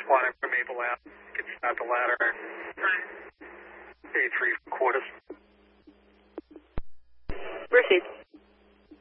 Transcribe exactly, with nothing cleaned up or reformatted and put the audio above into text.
Quantum from Maple Ave. Can start the ladder. A three quarters.